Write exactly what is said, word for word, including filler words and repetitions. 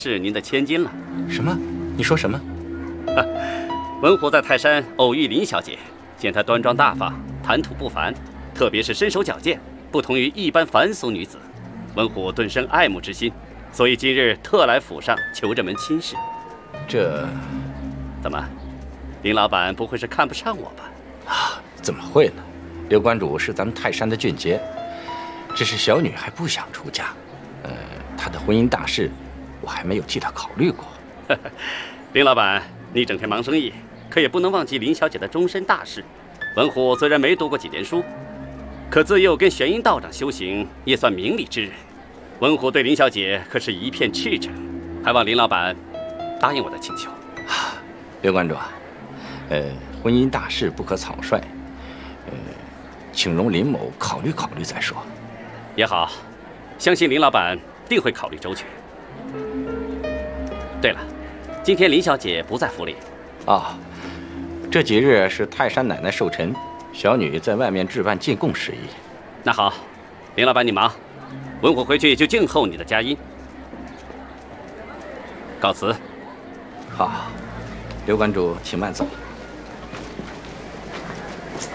是您的千金了。 什么？你说什么？ 啊，文虎在泰山偶遇林小姐，见她端庄大方，谈吐不凡，特别是身手矫健，不同于一般凡俗女子，文虎顿生爱慕之心，所以今日特来府上求这门亲事。 这， 怎么，林老板不会是看不上我吧？ 啊，怎么会呢？刘关主是咱们泰山的俊杰，只是小女还不想出嫁，呃，她的婚姻大事，我还没有替她考虑过。 林老板，你整天忙生意，可也不能忘记林小姐的终身大事。文虎虽然没读过几年书，可自幼跟玄阴道长修行，也算明理之人。文虎对林小姐可是一片赤诚，还望林老板答应我的请求。 啊，刘关主啊，呃，婚姻大事不可草率，呃，请容林某考虑考虑再说。 也好，相信林老板定会考虑周全。对了，今天林小姐不在府里。 啊，这几日是泰山奶奶寿辰，小女在外面置办进贡事宜。 那好，林老板你忙，文虎回去就静候你的佳音。告辞。 好，刘关主请慢走。